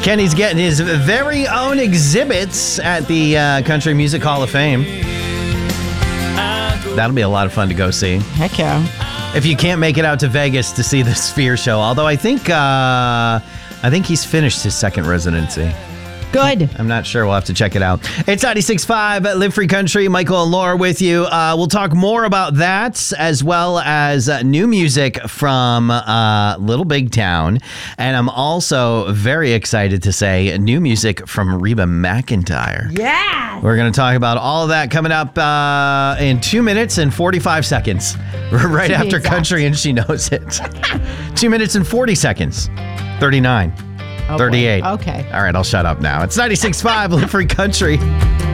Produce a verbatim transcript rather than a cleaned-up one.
Kenny's getting his very own exhibits at the uh, Country Music Hall of Fame. That'll be a lot of fun to go see. Heck yeah. If you can't make it out to Vegas to see the Sphere show, although I think uh, I think he's finished his second residency. Good. I'm not sure. We'll have to check it out. It's ninety-six point five Live Free Country. Michael and Laura with you. Uh, we'll talk more about that as well as uh, new music from uh, Little Big Town. And I'm also very excited to say new music from Reba McEntire. Yeah. We're going to talk about all of that coming up uh, in two minutes and forty-five seconds. Right after exact. Country and She Knows It. two minutes and forty seconds. thirty-nine. Oh, thirty-eight. boy. Okay. All right, I'll shut up now. It's ninety-six point five Live Free Country.